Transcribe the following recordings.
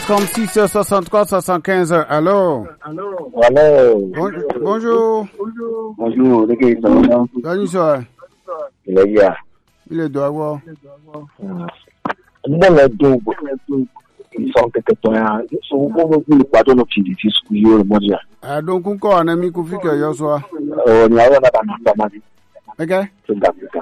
36 63 75. Allô? Allô. Bonjour. Bonjour, les gars, ça va? Salut, ça. Il est là. Il est dehors. Dans les deux, ils sont quelques points. Ils sont beaucoup plus pardon de activités sur le monde. Ah, donc, encore un ami qui fait que hier soir. On y a pas mal. Ok? C'est d'accord.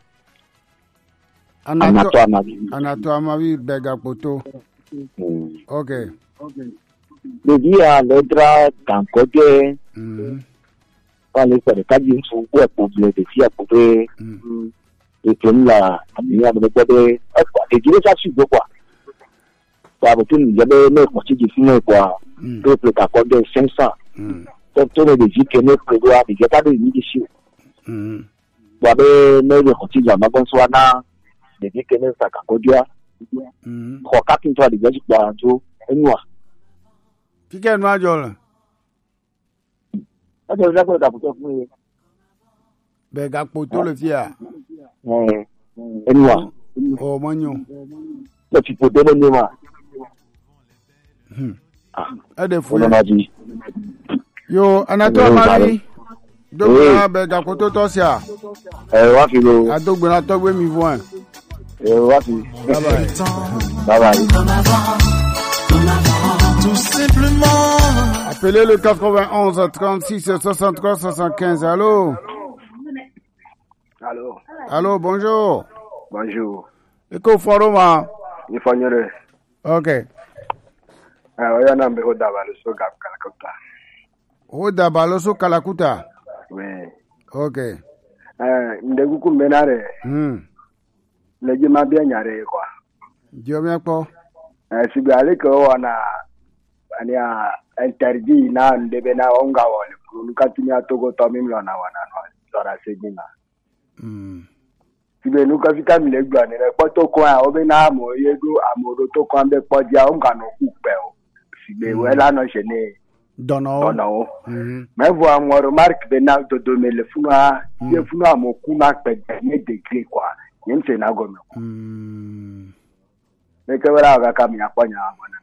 Anato Amavi Bega Poto. Ok. Le dia l'autre quand côté on les fait pas bien sur quoi pour les défis à couper et comme là il y a de côté et dire ça sur quoi ça veut dire il y a des moitié du film quoi peuple qui accorde 500 donc tout le dit que ne prévoit il y a pas de mission bah ben ne continue à m'avancer là de dire que ne ça accorde trois quatre fois de gars quoi tout et moi qui est noir jol Bega Poto le fia et moi oh magnon tu peux donner moi ah des fou yo Anato Amavi donc Bega Poto tosia wa fi lo adogbe to gbe mi voin wa fi bye bye tout simplement. Appelez le 91 36 63 75. Allô? Allô. Allô, bonjour. Bonjour. Eko foroma. Ni fanyore. Ok. Oya na mbe odabalo so gap Kalakuta. Odabalo so Kalakuta. Oui. Ok. Ndegu kumbenare. Leje mabia nyare kwa. Dio mi akpo. Sibale ko wana ania interdit na ndebe na onga wale nukatumia togo tomimlo na wana zora sejina sibe nukafika milegwa ni repoto ko a obe na mo yego amoro to ko ambe podia onga no kupe o sibe wela no shene dono mevo amoro mark benal to domele funwa ye funwa mo kuna pe ne degree kwa yemse na gomo meke wala ga kam ya kwanya amana.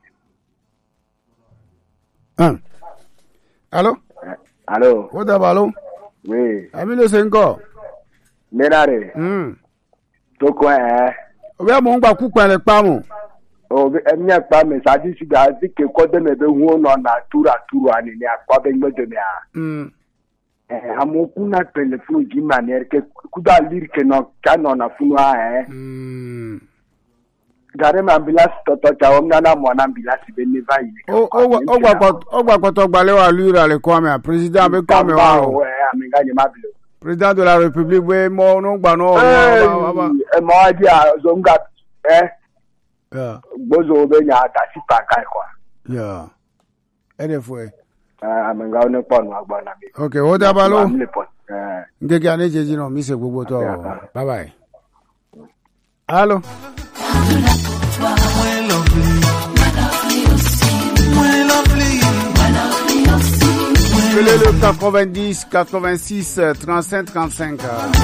Allô? Allô? Odabalo? Oui. Ami le senko? Menare. Toko obi mo ngba ku pele pa mo o enya pa me sadi siga dike ko de me be hu no na tura ani ni akwa be ngbe me a amoku na pele fu ji maniere ke kuda lirike no kano na fu gare ma ambulance toto cha o na mo na ambulance be ni vai ogba to gbale wa lura le ko me president be ko me wa o ami ga ni ma bi président de la république we mo no gba no e mo adia zo nga bozo be nya ta si pa kai kwa ene fue ami ga oni po no agba na bi okay o da balo ngege ane jeji no mi se gbogbo to bye bye allô le 90 86 35 35